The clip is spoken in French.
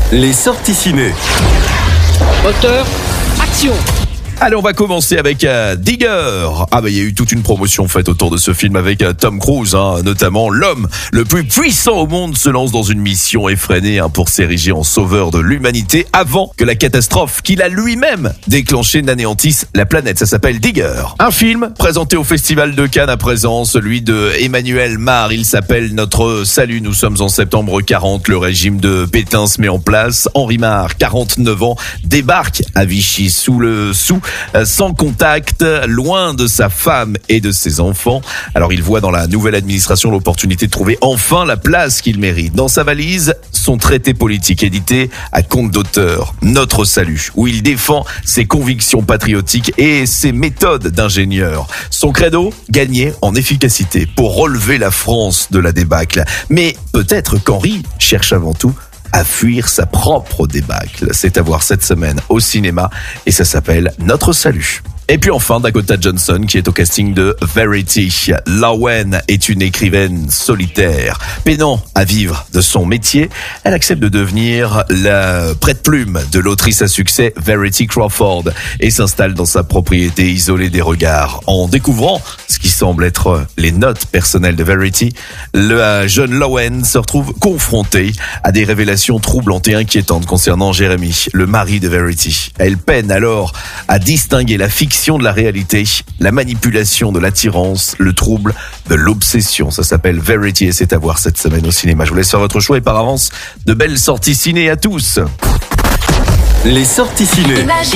Les sorties ciné. Moteur, action. Allez, on va commencer avec Digger. Il y a eu toute une promotion faite autour de ce film avec Tom Cruise, notamment l'homme le plus puissant au monde se lance dans une mission effrénée pour s'ériger en sauveur de l'humanité avant que la catastrophe qu'il a lui-même déclenchée n'anéantisse la planète. Ça s'appelle Digger. Un film présenté au Festival de Cannes à présent, celui de Emmanuel Mar. Il s'appelle Notre Salut. Nous sommes en septembre 40. Le régime de Pétain se met en place. Henri Mar, 49 ans, débarque à Vichy sans contact, loin de sa femme et de ses enfants. Alors il voit dans la nouvelle administration l'opportunité de trouver enfin la place qu'il mérite. Dans sa valise, son traité politique édité à compte d'auteur, Notre Salut, où il défend ses convictions patriotiques et ses méthodes d'ingénieur. Son credo, gagner en efficacité pour relever la France de la débâcle. Mais peut-être qu'Henri cherche avant tout à fuir sa propre débâcle. C'est à voir cette semaine au cinéma et ça s'appelle Notre Salut. Et puis enfin, Dakota Johnson qui est au casting de Verity. Lowen est une écrivaine solitaire, peinant à vivre de son métier. Elle accepte de devenir la prête-plume de l'autrice à succès Verity Crawford et s'installe dans sa propriété isolée des regards. En découvrant ce qui semble être les notes personnelles de Verity, la jeune Lowen se retrouve confrontée à des révélations troublantes et inquiétantes concernant Jeremy, le mari de Verity. Elle peine alors à distinguer la fiction de la réalité, la manipulation de l'attirance, le trouble de l'obsession. Ça s'appelle Verity et c'est à voir cette semaine au cinéma. Je vous laisse faire votre choix et par avance, de belles sorties ciné à tous. Les sorties ciné.